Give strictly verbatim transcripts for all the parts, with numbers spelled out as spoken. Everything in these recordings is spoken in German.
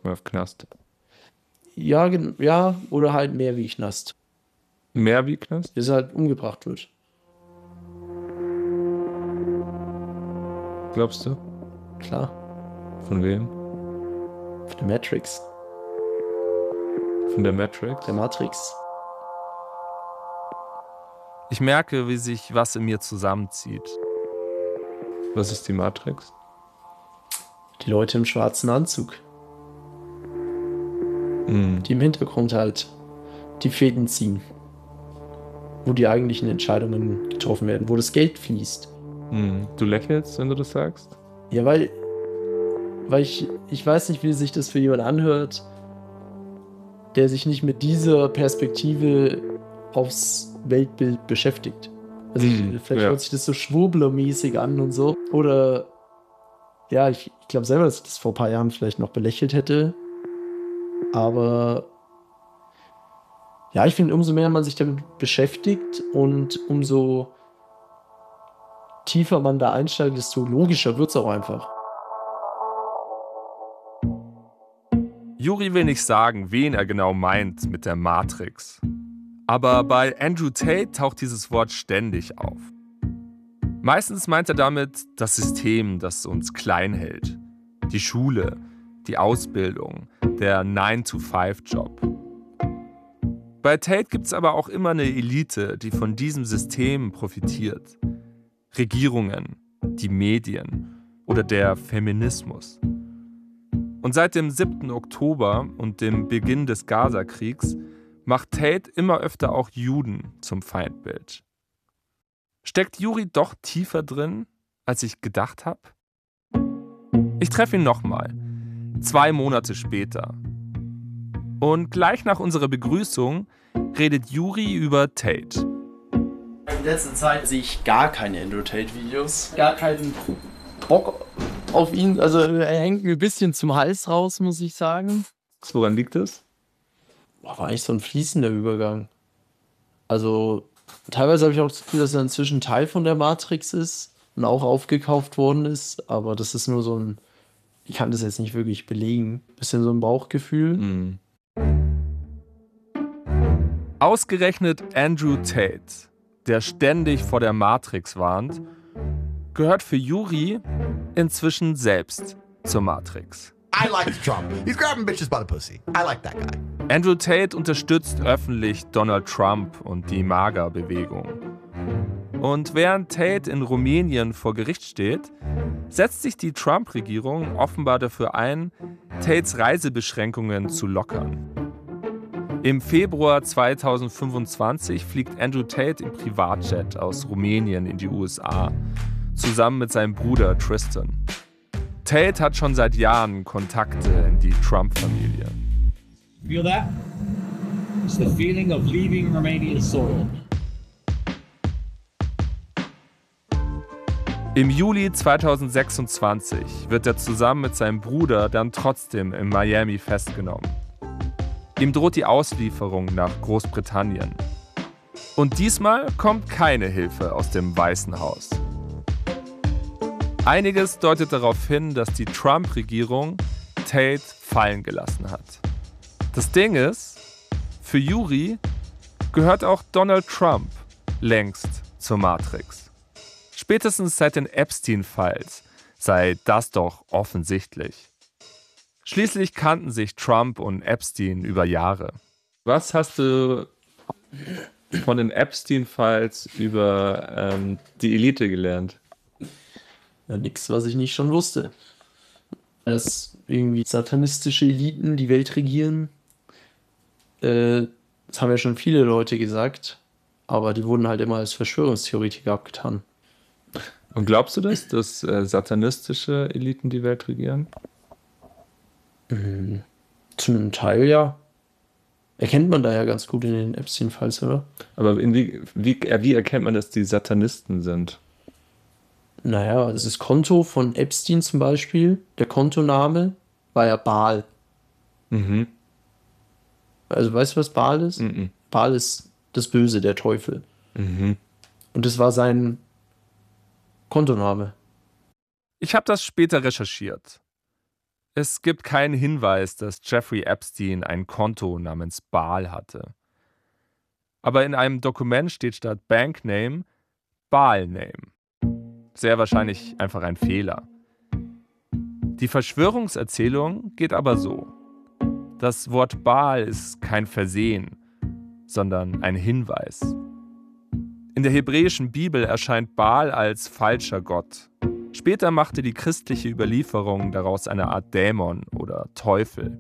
mal auf Knast. Ja, gen- ja, oder halt mehr wie Knast. Mehr wie Knast? Bis er halt umgebracht wird. Glaubst du? Klar, Von wem? für die Matrix. Von der Matrix? Der Matrix. Ich merke, wie sich was in mir zusammenzieht. Was ist die Matrix? Die Leute im schwarzen Anzug, Mhm. die im Hintergrund halt die Fäden ziehen. Wo die eigentlichen Entscheidungen getroffen werden, wo das Geld fließt. Mhm. Du lächelst, wenn du das sagst? Ja, weil, weil ich, ich weiß nicht, wie sich das für jemanden anhört, der sich nicht mit dieser Perspektive aufs Weltbild beschäftigt. Also ich, Mhm, vielleicht ja. hört sich das so schwurblermäßig an und so. Oder ja, ich, ich glaube selber, dass ich das vor ein paar Jahren vielleicht noch belächelt hätte. Aber ja, ich finde, umso mehr man sich damit beschäftigt und umso tiefer man da einsteigt, desto logischer wird es auch einfach. Juri will nicht sagen, wen er genau meint mit der Matrix. Aber bei Andrew Tate taucht dieses Wort ständig auf. Meistens meint er damit das System, das uns klein hält. Die Schule, die Ausbildung, der nine to five Job. Bei Tate gibt es aber auch immer eine Elite, die von diesem System profitiert. Regierungen, die Medien oder der Feminismus. Und seit dem siebten Oktober und dem Beginn des Gaza-Kriegs macht Tate immer öfter auch Juden zum Feindbild. Steckt Juri doch tiefer drin, als ich gedacht habe? Ich treffe ihn nochmal, zwei Monate später. Und gleich nach unserer Begrüßung redet Juri über Tate. In letzter Zeit sehe ich gar keine Andrew Tate-Videos. Gar keinen Bock auf ihn. Also er hängt mir ein bisschen zum Hals raus, muss ich sagen. Woran liegt das? Boah, war eigentlich so ein fließender Übergang. Also teilweise habe ich auch das Gefühl, dass er inzwischen Teil von der Matrix ist und auch aufgekauft worden ist. Aber das ist nur so ein, ich kann das jetzt nicht wirklich belegen. Bisschen so ein Bauchgefühl. Mhm. Ausgerechnet Andrew Tate, der ständig vor der Matrix warnt, gehört für Juri inzwischen selbst zur Matrix. I like Trump. He's grabbing bitches by the pussy. I like that guy. Andrew Tate unterstützt öffentlich Donald Trump und die MAGA-Bewegung. Und während Tate in Rumänien vor Gericht steht, setzt sich die Trump-Regierung offenbar dafür ein, Tates Reisebeschränkungen zu lockern. Im Februar zweitausendfünfundzwanzig fliegt Andrew Tate im Privatjet aus Rumänien in die U S A, zusammen mit seinem Bruder Tristan. Tate hat schon seit Jahren Kontakte in die Trump-Familie. Feel that? It's the feeling of leaving Romania's soil. Im Juli zweitausendsechsundzwanzig wird er zusammen mit seinem Bruder dann trotzdem in Miami festgenommen. Ihm droht die Auslieferung nach Großbritannien. Und diesmal kommt keine Hilfe aus dem Weißen Haus. Einiges deutet darauf hin, dass die Trump-Regierung Tate fallen gelassen hat. Das Ding ist, für Juri gehört auch Donald Trump längst zur Matrix. Spätestens seit den Epstein-Files sei das doch offensichtlich. Schließlich kannten sich Trump und Epstein über Jahre. Was hast du von den Epstein-Files über ähm, die Elite gelernt? Ja, nichts, was ich nicht schon wusste. Dass irgendwie satanistische Eliten die Welt regieren. Äh, das haben ja schon viele Leute gesagt. Aber die wurden halt immer als Verschwörungstheoretiker abgetan. Und glaubst du das, dass äh, satanistische Eliten die Welt regieren? Mhm. Zu einem Teil ja. Erkennt man da ja ganz gut in den Epstein-Files, oder? Aber in wie, wie, äh, wie erkennt man, dass die Satanisten sind? Naja, das ist Konto von Epstein zum Beispiel. Der Kontoname war ja Baal. Mhm. Also weißt du, was Baal ist? Mhm. Baal ist das Böse, der Teufel. Mhm. Und das war sein Kontoname. Ich habe das später recherchiert. Es gibt keinen Hinweis, dass Jeffrey Epstein ein Konto namens Baal hatte. Aber in einem Dokument steht statt Bankname Baalname. Sehr wahrscheinlich einfach ein Fehler. Die Verschwörungserzählung geht aber so. Das Wort Baal ist kein Versehen, sondern ein Hinweis. In der hebräischen Bibel erscheint Baal als falscher Gott. Später machte die christliche Überlieferung daraus eine Art Dämon oder Teufel.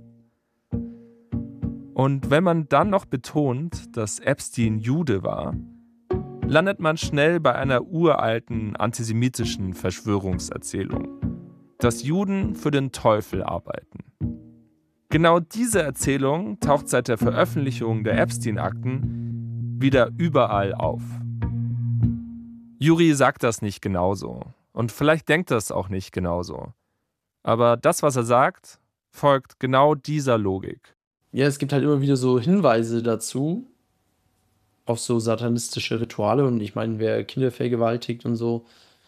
Und wenn man dann noch betont, dass Epstein Jude war, landet man schnell bei einer uralten antisemitischen Verschwörungserzählung, dass Juden für den Teufel arbeiten. Genau diese Erzählung taucht seit der Veröffentlichung der Epstein-Akten wieder überall auf. Juri sagt das nicht genauso und vielleicht denkt das auch nicht genauso. Aber das, was er sagt, folgt genau dieser Logik. Ja, es gibt halt immer wieder so Hinweise dazu, auf so satanistische Rituale. Und ich meine, wer Kinder vergewaltigt und so,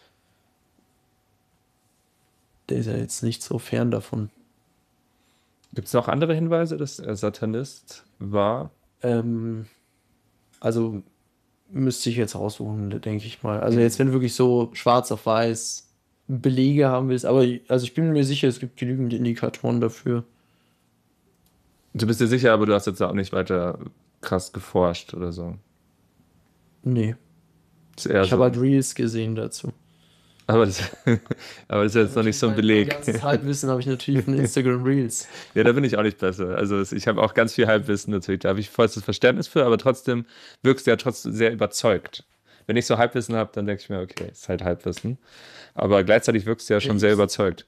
der ist ja jetzt nicht so fern davon. Gibt es noch andere Hinweise, dass er Satanist war? Ähm, also müsste ich jetzt raussuchen, denke ich mal. Also jetzt, wenn du wirklich so schwarz auf weiß Belege haben willst, aber also ich bin mir sicher, es gibt genügend Indikatoren dafür. Du bist dir sicher, aber du hast jetzt auch nicht weiter krass geforscht oder so. Nee. Ist eher Ich so. habe halt Reels gesehen dazu. Aber das, aber das ist jetzt noch nicht so ein Beleg. Mein ganzes Halbwissen habe ich natürlich von Instagram Reels. Ja, da bin ich auch nicht besser. Also es- ich habe auch ganz viel Halbwissen natürlich. Da habe ich vollstes Verständnis für, aber trotzdem wirkst du ja trotzdem sehr überzeugt. Wenn ich so Halbwissen habe, dann denke ich mir, okay, ist halt Halbwissen. Aber gleichzeitig wirkst du ja schon sehr überzeugt.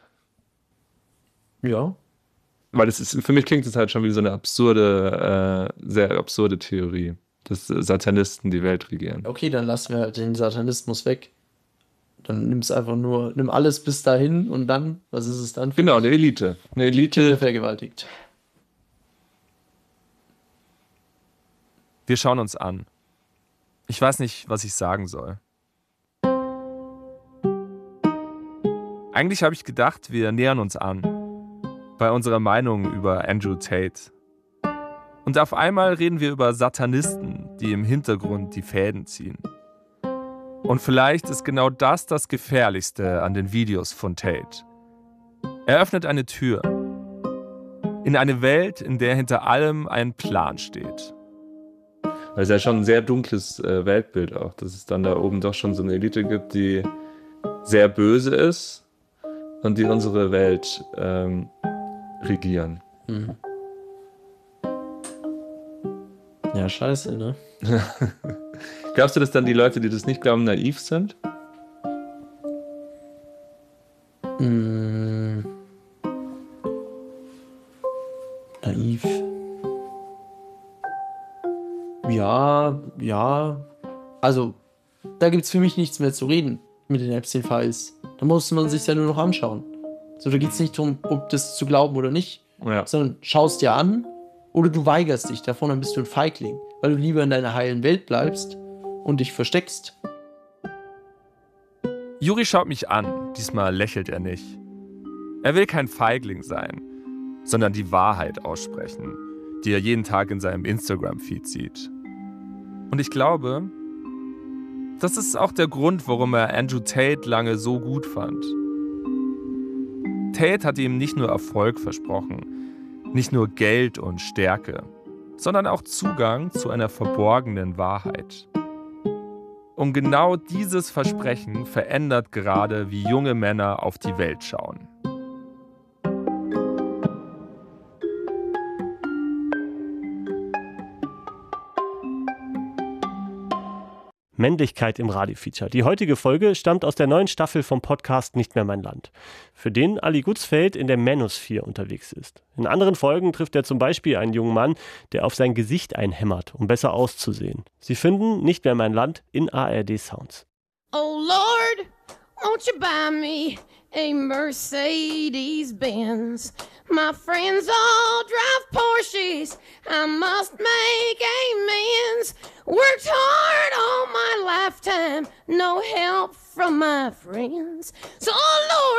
Ja. Weil das ist, für mich klingt es halt schon wie so eine absurde, äh, sehr absurde Theorie, dass Satanisten die Welt regieren. Okay, dann lassen wir halt den Satanismus weg. Dann nimm es einfach nur, nimm alles bis dahin und dann, was ist es dann? Genau, eine Elite. Eine Kinder Elite. vergewaltigt. Wir schauen uns an. Ich weiß nicht, was ich sagen soll. Eigentlich habe ich gedacht, wir nähern uns an. Bei unserer Meinung über Andrew Tate. Und auf einmal reden wir über Satanisten, die im Hintergrund die Fäden ziehen. Und vielleicht ist genau das das Gefährlichste an den Videos von Tate. Er öffnet eine Tür. In eine Welt, in der hinter allem ein Plan steht. Weil es ja schon ein sehr dunkles äh, Weltbild auch, dass es dann da oben doch schon so eine Elite gibt, die sehr böse ist und die unsere Welt ähm, regieren. Mhm. Ja, scheiße, ne? Glaubst du, dass dann die Leute, die das nicht glauben, naiv sind? Mm. Naiv. Ja, ja. Also, da gibt es für mich nichts mehr zu reden mit den Epstein-Files. Da muss man sich ja nur noch anschauen. So, da geht es nicht darum, ob das zu glauben oder nicht, Ja. sondern schaust dir an oder du weigerst dich davon, dann bist du ein Feigling, weil du lieber in deiner heilen Welt bleibst und dich versteckst. Juri schaut mich an, diesmal lächelt er nicht. Er will kein Feigling sein, sondern die Wahrheit aussprechen, die er jeden Tag in seinem Instagram-Feed sieht. Und ich glaube, das ist auch der Grund, warum er Andrew Tate lange so gut fand. Tate hat ihm nicht nur Erfolg versprochen, nicht nur Geld und Stärke, sondern auch Zugang zu einer verborgenen Wahrheit. Und genau dieses Versprechen verändert gerade, wie junge Männer auf die Welt schauen. Männlichkeit im Radio-Feature. Die heutige Folge stammt aus der neuen Staffel vom Podcast Nicht mehr mein Land, für den Ali Gutzfeld in der Manosphere unterwegs ist. In anderen Folgen trifft er zum Beispiel einen jungen Mann, der auf sein Gesicht einhämmert, um besser auszusehen. Sie finden Nicht mehr mein Land in A R D Sounds. Oh Lord, won't you buy me a Mercedes-Benz? My friends all drive Porsches, I must make amends. Worked hard all my lifetime, no help from my friends. So, oh Lord,